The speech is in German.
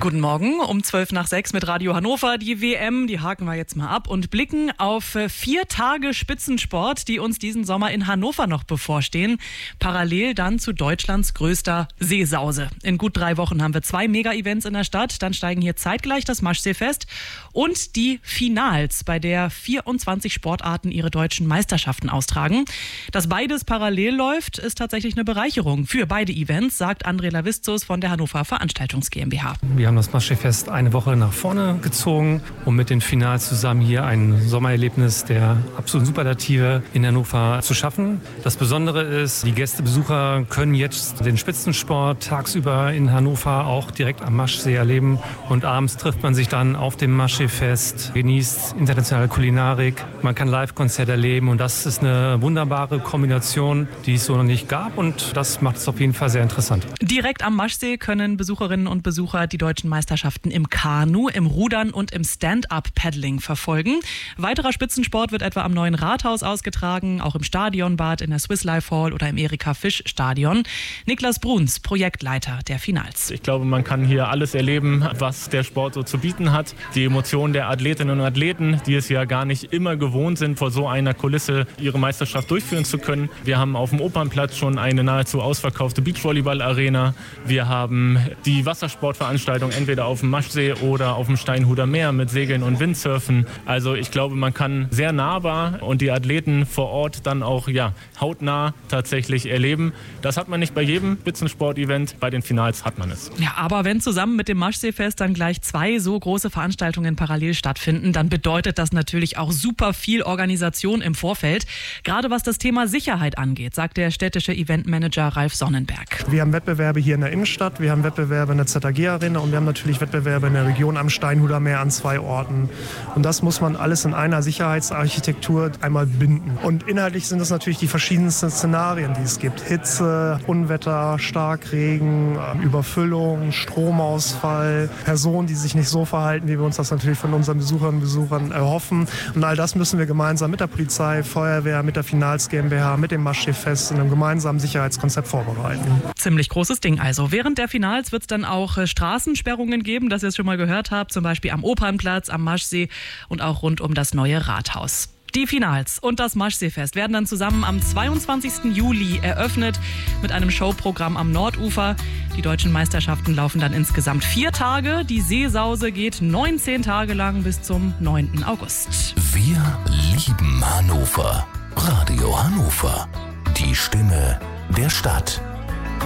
Guten Morgen, um 5:12 mit Radio Hannover. Die WM, die haken wir jetzt mal ab und blicken auf 4 Tage Spitzensport, die uns diesen Sommer in Hannover noch bevorstehen. Parallel dann zu Deutschlands größter Seesause. In gut 3 Wochen haben wir 2 Mega-Events in der Stadt. Dann steigen hier zeitgleich das Maschseefest und die Finals, bei der 24 Sportarten ihre deutschen Meisterschaften austragen. Dass beides parallel läuft, ist tatsächlich eine Bereicherung für beide Events, sagt André Lavizos von der Hannover Veranstaltungs GmbH. Wir haben das Maschseefest eine Woche nach vorne gezogen, um mit den Finals zusammen hier ein Sommererlebnis der absoluten Superlative in Hannover zu schaffen. Das Besondere ist, die Gästebesucher können jetzt den Spitzensport tagsüber in Hannover auch direkt am Maschsee erleben. Und abends trifft man sich dann auf dem Maschseefest, genießt internationale Kulinarik, man kann Live-Konzerte erleben. Und das ist eine wunderbare Kombination, die es so noch nicht gab. Und das macht es auf jeden Fall sehr interessant. Direkt am Maschsee können Besucherinnen und Besucher die deutschen Meisterschaften im Kanu, im Rudern und im Stand-Up-Paddling verfolgen. Weiterer Spitzensport wird etwa am Neuen Rathaus ausgetragen, auch im Stadionbad, in der Swiss Life Hall oder im Erika-Fisch-Stadion. Niklas Bruns, Projektleiter der Finals. Ich glaube, man kann hier alles erleben, was der Sport so zu bieten hat. Die Emotionen der Athletinnen und Athleten, die es ja gar nicht immer gewohnt sind, vor so einer Kulisse ihre Meisterschaft durchführen zu können. Wir haben auf dem Opernplatz schon eine nahezu ausverkaufte Beachvolleyball-Arena. Wir haben die Wassersportveranstaltung entweder auf dem Maschsee oder auf dem Steinhuder Meer mit Segeln und Windsurfen. Also ich glaube, man kann sehr nahbar und die Athleten vor Ort dann auch hautnah tatsächlich erleben. Das hat man nicht bei jedem Spitzensport-Event, bei den Finals hat man es. Ja, aber wenn zusammen mit dem Maschseefest dann gleich 2 so große Veranstaltungen parallel stattfinden, dann bedeutet das natürlich auch super viel Organisation im Vorfeld. Gerade was das Thema Sicherheit angeht, sagt der städtische Eventmanager Ralf Sonnenberg. Wir haben Wettbewerbe hier in der Innenstadt, wir haben Wettbewerbe in der ZAG-Arena und wir haben natürlich Wettbewerbe in der Region am Steinhuder Meer an 2 Orten. Und das muss man alles in einer Sicherheitsarchitektur einmal binden. Und inhaltlich sind es natürlich die verschiedensten Szenarien, die es gibt. Hitze, Unwetter, Starkregen, Überfüllung, Stromausfall, Personen, die sich nicht so verhalten, wie wir uns das natürlich von unseren Besucherinnen und Besuchern erhoffen. Und all das müssen wir gemeinsam mit der Polizei, Feuerwehr, mit der Finals GmbH, mit dem Maschseefest in einem gemeinsamen Sicherheitskonzept vorbereiten. Ziemlich großes Ding also. Während der Finals wird es dann auch Straßensperrungen geben, dass ihr es schon mal gehört habt, zum Beispiel am Opernplatz, am Maschsee und auch rund um das neue Rathaus. Die Finals und das Maschseefest werden dann zusammen am 22. Juli eröffnet mit einem Showprogramm am Nordufer. Die deutschen Meisterschaften laufen dann insgesamt 4 Tage. Die Seesause geht 19 Tage lang bis zum 9. August. Wir lieben Hannover. Radio Hannover. Die Stimme der Stadt.